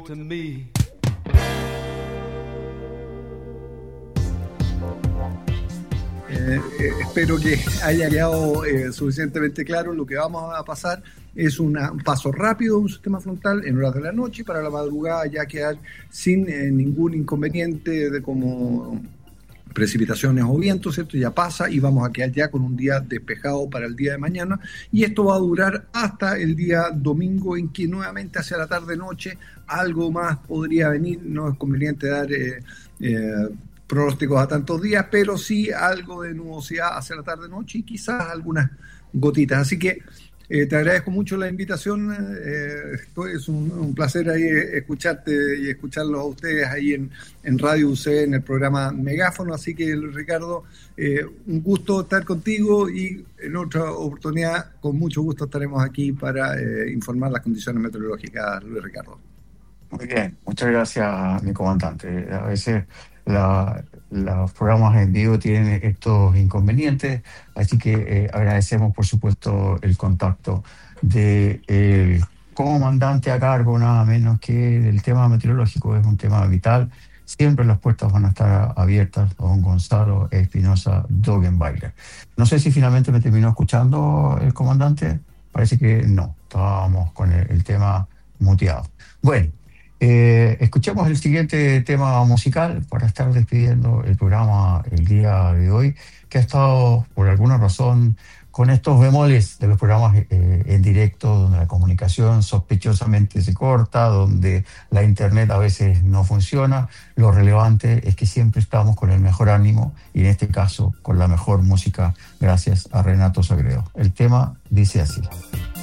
to me. Espero que haya quedado suficientemente claro. Lo que vamos a pasar es un paso rápido de un sistema frontal en horas de la noche, para la madrugada ya quedar sin ningún inconveniente de como precipitaciones o vientos, ¿cierto? Ya pasa y vamos a quedar ya con un día despejado para el día de mañana, y esto va a durar hasta el día domingo, en que nuevamente hacia la tarde-noche algo más podría venir. No es conveniente dar pronósticos a tantos días, pero sí algo de nubosidad hacia la tarde-noche y quizás algunas gotitas. Así que te agradezco mucho la invitación. Es un placer ahí escucharte y escucharlos a ustedes ahí en Radio UC, en el programa Megáfono. Así que, Ricardo, un gusto estar contigo, y en otra oportunidad con mucho gusto estaremos aquí para informar las condiciones meteorológicas, Luis Ricardo. Muy bien, muchas gracias, mi comandante. A veces los programas en vivo tienen estos inconvenientes, así que agradecemos, por supuesto, el contacto del comandante a cargo, nada menos que del tema meteorológico. Es un tema vital. Siempre las puertas van a estar abiertas a don Gonzalo Espinosa Dogenbailer. No sé si finalmente me terminó escuchando el comandante. Parece que no, estábamos con el tema muteado. Bueno, escuchemos el siguiente tema musical para estar despidiendo el programa el día de hoy, que ha estado, por alguna razón, con estos bemoles de los programas en directo, donde la comunicación sospechosamente se corta, donde la internet a veces no funciona. Lo relevante es que siempre estamos con el mejor ánimo, y en este caso con la mejor música, gracias a Renato Sagredo. El tema dice así.